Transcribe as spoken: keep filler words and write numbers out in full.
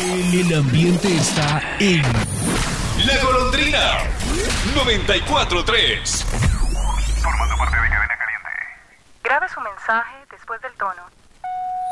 El ambiente está en La Golondrina noventa y cuatro tres. Formando parte de Cadena Caliente. Grabe su mensaje después del tono.